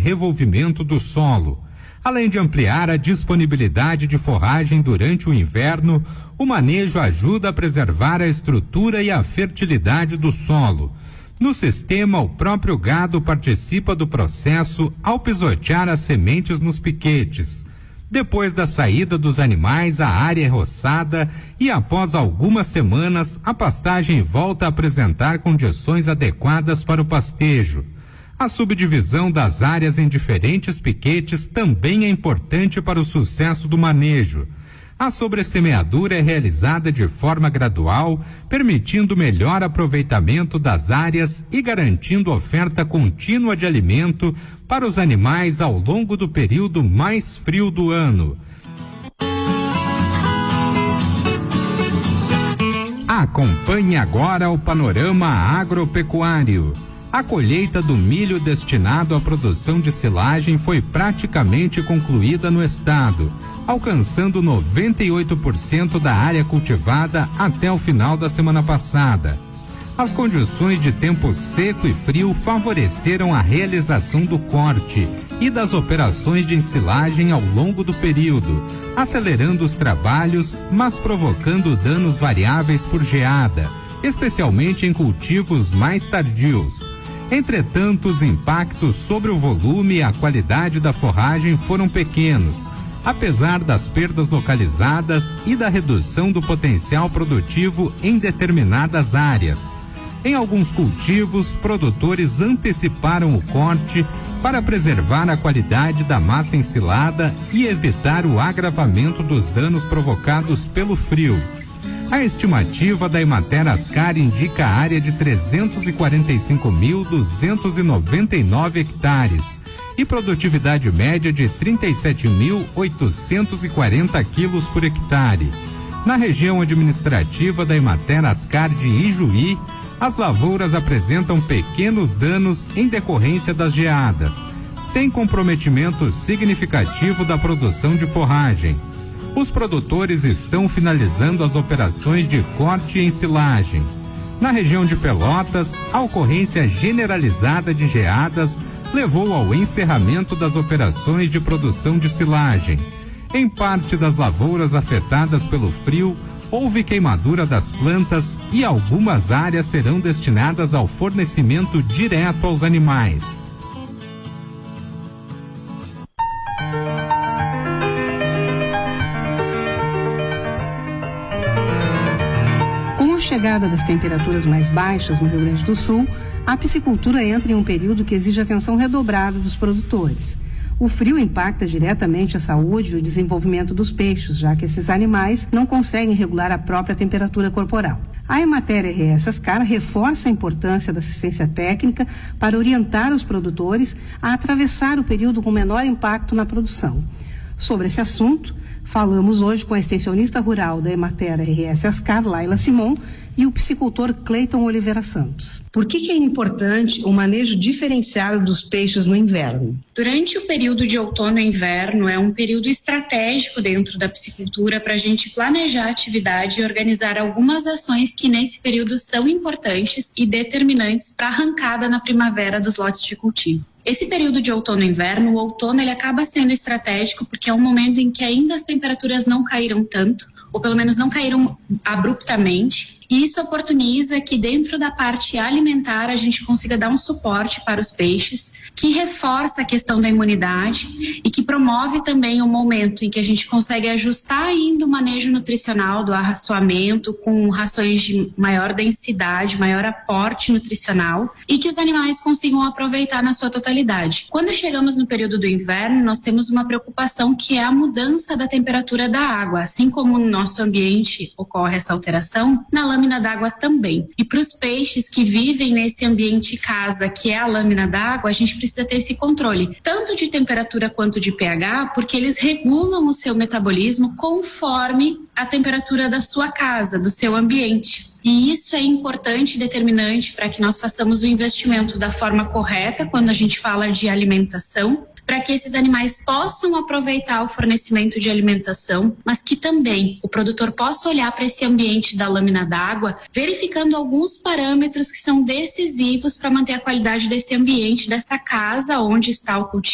revolvimento do solo. Além de ampliar a disponibilidade de forragem durante o inverno, o manejo ajuda a preservar a estrutura e a fertilidade do solo. No sistema, o próprio gado participa do processo ao pisotear as sementes nos piquetes. Depois da saída dos animais, a área é roçada e após algumas semanas, a pastagem volta a apresentar condições adequadas para o pastejo. A subdivisão das áreas em diferentes piquetes também é importante para o sucesso do manejo. A sobressemeadura é realizada de forma gradual, permitindo melhor aproveitamento das áreas e garantindo oferta contínua de alimento para os animais ao longo do período mais frio do ano. Acompanhe agora o panorama agropecuário. A colheita do milho destinado à produção de silagem foi praticamente concluída no estado, alcançando 98% da área cultivada até o final da semana passada. As condições de tempo seco e frio favoreceram a realização do corte e das operações de ensilagem ao longo do período, acelerando os trabalhos, mas provocando danos variáveis por geada, especialmente em cultivos mais tardios. Entretanto, os impactos sobre o volume e a qualidade da forragem foram pequenos, apesar das perdas localizadas e da redução do potencial produtivo em determinadas áreas. Em alguns cultivos, produtores anteciparam o corte para preservar a qualidade da massa ensilada e evitar o agravamento dos danos provocados pelo frio. A estimativa da Emater Ascar indica a área de 345.299 hectares e produtividade média de 37.840 quilos por hectare. Na região administrativa da Emater Ascar de Ijuí, as lavouras apresentam pequenos danos em decorrência das geadas, sem comprometimento significativo da produção de forragem. Os produtores estão finalizando as operações de corte e ensilagem. Na região de Pelotas, a ocorrência generalizada de geadas levou ao encerramento das operações de produção de silagem. Em parte das lavouras afetadas pelo frio, houve queimadura das plantas e algumas áreas serão destinadas ao fornecimento direto aos animais. Com a chegada das temperaturas mais baixas no Rio Grande do Sul, a piscicultura entra em um período que exige atenção redobrada dos produtores. O frio impacta diretamente a saúde e o desenvolvimento dos peixes, já que esses animais não conseguem regular a própria temperatura corporal. A Emater RS Ascar reforça a importância da assistência técnica para orientar os produtores a atravessar o período com menor impacto na produção. Sobre esse assunto, falamos hoje com a extensionista rural da Emater RS Ascar, Laila Simon, e o piscicultor Cleiton Oliveira Santos. Por que é importante o manejo diferenciado dos peixes no inverno? Durante o período de outono e inverno é um período estratégico dentro da piscicultura para a gente planejar a atividade e organizar algumas ações que nesse período são importantes e determinantes para a arrancada na primavera dos lotes de cultivo. Esse período de outono e inverno, o outono ele acaba sendo estratégico porque é um momento em que ainda as temperaturas não caíram tanto, ou pelo menos não caíram abruptamente, e isso oportuniza que dentro da parte alimentar a gente consiga dar um suporte para os peixes, que reforça a questão da imunidade e que promove também um momento em que a gente consegue ajustar ainda o manejo nutricional do arraçoamento com rações de maior densidade, maior aporte nutricional e que os animais consigam aproveitar na sua totalidade. Quando chegamos no período do inverno, nós temos uma preocupação que é a mudança da temperatura da água, assim como no nosso ambiente ocorre essa alteração, na lâmina d'água também. E para os peixes que vivem nesse ambiente casa, que é a lâmina d'água, a gente precisa ter esse controle, tanto de temperatura quanto de pH, porque eles regulam o seu metabolismo conforme a temperatura da sua casa, do seu ambiente. E isso é importante e determinante para que nós façamos o investimento da forma correta quando a gente fala de alimentação, para que esses animais possam aproveitar o fornecimento de alimentação, mas que também o produtor possa olhar para esse ambiente da lâmina d'água, verificando alguns parâmetros que são decisivos para manter a qualidade desse ambiente, dessa casa onde está o cultivo.